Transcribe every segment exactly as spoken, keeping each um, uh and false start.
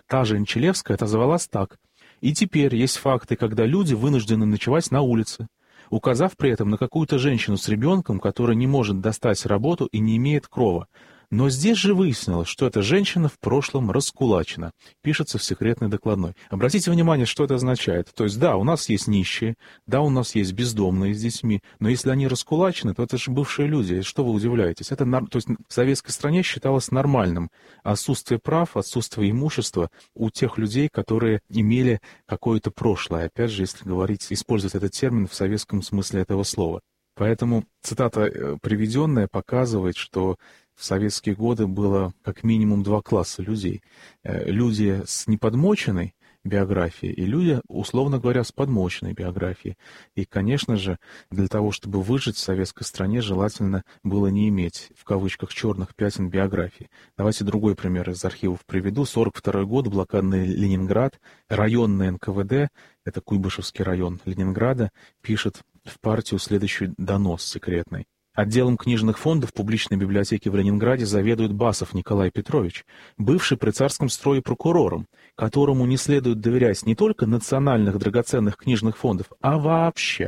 Та же Энчелевская отозвалась так: «И теперь есть факты, когда люди вынуждены ночевать на улице», указав при этом на какую-то женщину с ребенком, которая не может достать работу и не имеет крова. Но здесь же выяснилось, что эта женщина в прошлом раскулачена, пишется в секретной докладной. Обратите внимание, что это означает. То есть, да, у нас есть нищие, да, у нас есть бездомные с детьми, но если они раскулачены, то это же бывшие люди. Что вы удивляетесь? Это, то есть, в советской стране считалось нормальным отсутствие прав, отсутствие имущества у тех людей, которые имели какое-то прошлое. Опять же, если говорить, использовать этот термин в советском смысле этого слова. Поэтому цитата, приведенная, показывает, что в советские годы было как минимум два класса людей. Люди с неподмоченной биографией и люди, условно говоря, с подмоченной биографией. И, конечно же, для того, чтобы выжить в советской стране, желательно было не иметь, в кавычках, черных пятен биографии. Давайте другой пример из архивов приведу. сорок второй год, блокадный Ленинград, районный эн ка вэ дэ, это Куйбышевский район Ленинграда, пишет в партию следующий донос секретный. Отделом книжных фондов публичной библиотеки в Ленинграде заведует Басов Николай Петрович, бывший при царском строе прокурором, которому не следует доверять не только национальных драгоценных книжных фондов, а вообще.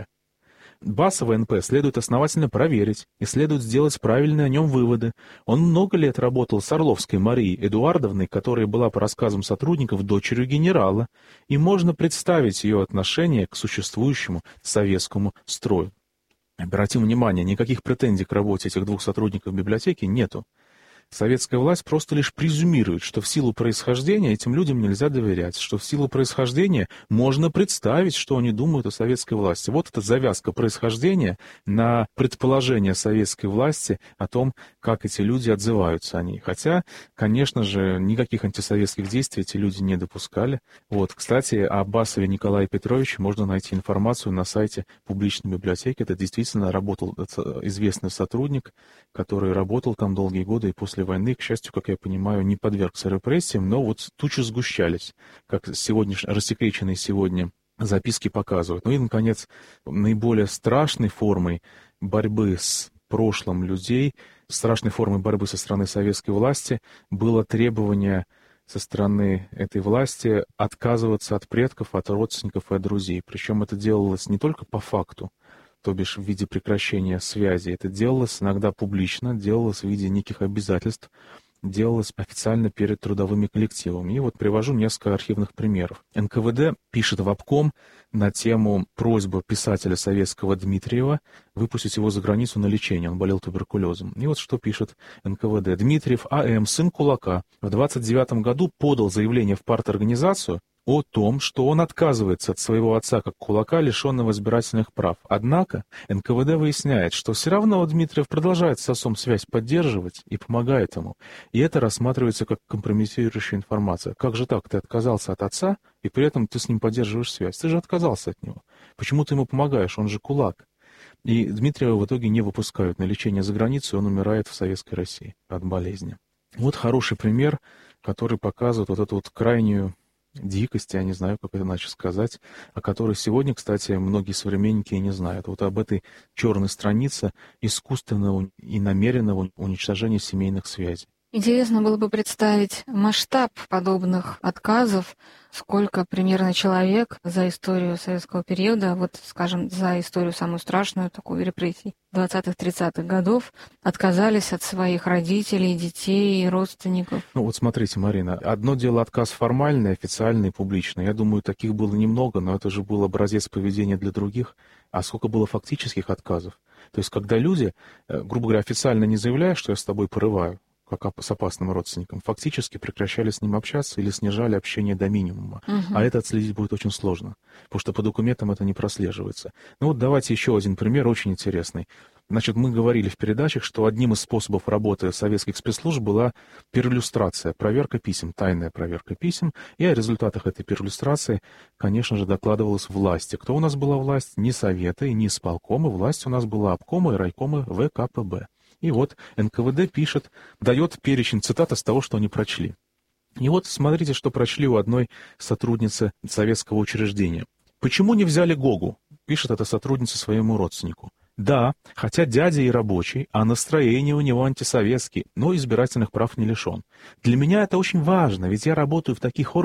Басова эн пэ следует основательно проверить и следует сделать правильные о нем выводы. Он много лет работал с Орловской Марией Эдуардовной, которая была, по рассказам сотрудников, дочерью генерала, и можно представить ее отношение к существующему советскому строю. Обратим внимание, никаких претензий к работе этих двух сотрудников библиотеки нету. Советская власть просто лишь презюмирует, что в силу происхождения этим людям нельзя доверять, что в силу происхождения можно представить, что они думают о советской власти. Вот эта завязка происхождения на предположение советской власти о том, как эти люди отзываются о ней. Хотя, конечно же, никаких антисоветских действий эти люди не допускали. Вот, кстати, о Басове Николае Петровиче можно найти информацию на сайте публичной библиотеки. Это действительно работал известный сотрудник, который работал там долгие годы и после войны, к счастью, как я понимаю, не подвергся репрессиям, но вот тучи сгущались, как сегодня, рассекреченные сегодня записки показывают. Ну и, наконец, наиболее страшной формой борьбы с прошлым людей, страшной формой борьбы со стороны советской власти было требование со стороны этой власти отказываться от предков, от родственников и от друзей. Причем это делалось не только по факту, то бишь в виде прекращения связи. Это делалось иногда публично, делалось в виде неких обязательств, делалось официально перед трудовыми коллективами. И вот привожу несколько архивных примеров. эн ка вэ дэ пишет в обком на тему просьбы писателя советского Дмитриева выпустить его за границу на лечение. Он болел туберкулезом. И вот что пишет эн ка вэ дэ. Дмитриев А М, сын кулака, в двадцать девятом году подал заявление в парторганизацию о том, что он отказывается от своего отца как кулака, лишенного избирательных прав. Однако эн ка вэ дэ выясняет, что все равно Дмитриев продолжает с отцом связь поддерживать и помогает ему. И это рассматривается как компрометирующая информация. Как же так? Ты отказался от отца, и при этом ты с ним поддерживаешь связь. Ты же отказался от него. Почему ты ему помогаешь? Он же кулак. И Дмитриева в итоге не выпускают на лечение за границу, и он умирает в Советской России от болезни. Вот хороший пример, который показывает вот эту вот крайнюю дикости, я не знаю, как это иначе сказать, о которой сегодня, кстати, многие современники и не знают. Вот об этой черной странице искусственного и намеренного уничтожения семейных связей. Интересно было бы представить масштаб подобных отказов, сколько примерно человек за историю советского периода, вот, скажем, за историю самую страшную, такую репрессий двадцатых-тридцатых годов, отказались от своих родителей, детей, родственников. Ну вот смотрите, Марина, одно дело отказ формальный, официальный, публичный. Я думаю, таких было немного, но это же был образец поведения для других. А сколько было фактических отказов? То есть когда люди, грубо говоря, официально не заявляя, что я с тобой порываю, как с опасным родственником, фактически прекращали с ним общаться или снижали общение до минимума. Угу. А это отследить будет очень сложно, потому что по документам это не прослеживается. Ну вот давайте еще один пример, очень интересный. Значит, мы говорили в передачах, что одним из способов работы советских спецслужб была перлюстрация, проверка писем, тайная проверка писем, и о результатах этой перлюстрации, конечно же, докладывалось власти. Кто у нас была власть? Не советы, не исполкомы, власть у нас была обкомы и райкомы вэ ка пэ бэ. И вот эн ка вэ дэ пишет, дает перечень цитат из того, что они прочли. И вот смотрите, что прочли у одной сотрудницы советского учреждения. «Почему не взяли Гогу?» — пишет эта сотрудница своему родственнику. «Да, хотя дядя и рабочий, а настроение у него антисоветские, но избирательных прав не лишен. Для меня это очень важно, ведь я работаю в таких органах,